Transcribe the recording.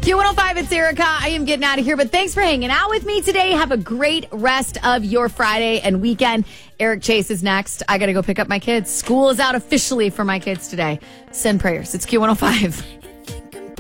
Q105, it's Erica. I am getting out of here, but thanks for hanging out with me today. Have a great rest of your Friday and weekend. Eric Chase is next. I got to go pick up my kids. School is out officially for my kids today. Send prayers. It's Q105.